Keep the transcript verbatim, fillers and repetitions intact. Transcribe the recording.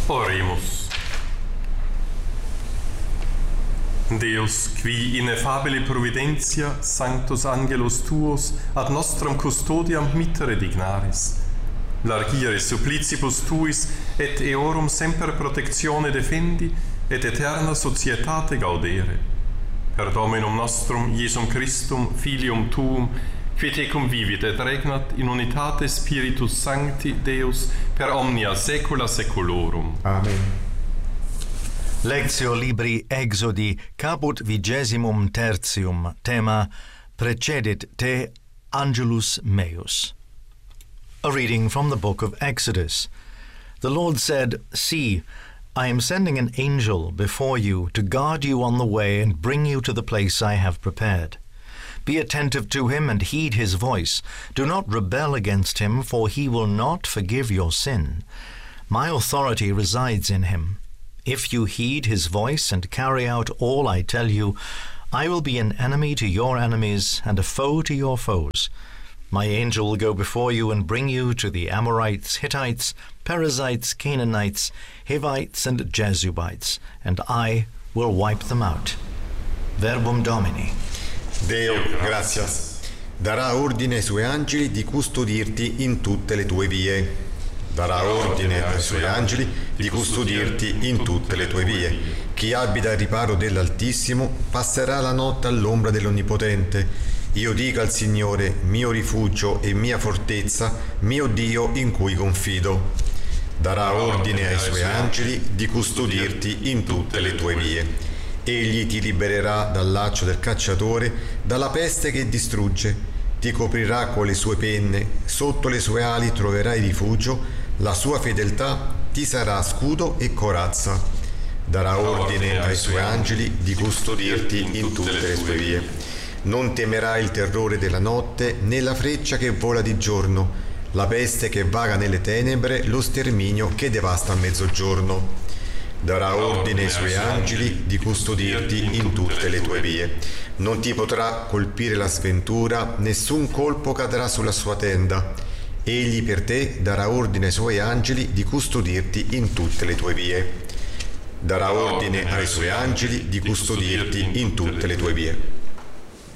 Oremus. Deus, qui ineffabile providentia, sanctus angelos tuos, ad nostrum custodiam mittere dignaris, largire supplicibus tuis, et eorum semper protectione defendi, et eterna societate gaudere. Per Dominum nostrum, Iesum Christum, Filium tuum, qui tecum vivit et regnat in unitate Spiritus Sancti, Deus, per omnia saecula saeculorum. Amen. Lectio Libri Exodi, caput vigesimum tertium, tema Precedit te Angelus meus. A reading from the book of Exodus. The Lord said, "See, I am sending an angel before you to guard you on the way and bring you to the place I have prepared. Be attentive to him and heed his voice. Do not rebel against him, for he will not forgive your sin. My authority resides in him. If you heed his voice and carry out all I tell you, I will be an enemy to your enemies and a foe to your foes. My angel will go before you and bring you to the Amorites, Hittites, Perizzites, Canaanites, Hivites, and Jebusites, and I will wipe them out." Verbum Domini. Deo, gratias. Darà ordine ai suoi angeli di custodirti in tutte le tue vie. Darà ordine ai suoi angeli di custodirti in tutte le tue vie. Chi abita al riparo dell'Altissimo passerà la notte all'ombra dell'Onnipotente. Io dica al Signore, mio rifugio e mia fortezza, mio Dio in cui confido. Darà ordine ai suoi angeli di custodirti in tutte le tue vie. Egli ti libererà dal laccio del cacciatore, dalla peste che distrugge. Ti coprirà con le sue penne, sotto le sue ali troverai rifugio. La sua fedeltà ti sarà scudo e corazza. Darà ordine ai suoi angeli di custodirti in tutte le tue vie. Non temerai il terrore della notte, né la freccia che vola di giorno, la peste che vaga nelle tenebre, lo sterminio che devasta a mezzogiorno. Darà ordine ai suoi angeli di custodirti in tutte le tue vie. Non ti potrà colpire la sventura, nessun colpo cadrà sulla sua tenda. Egli per te darà ordine ai suoi angeli di custodirti in tutte le tue vie. Darà ordine ai suoi angeli di custodirti in tutte le tue vie.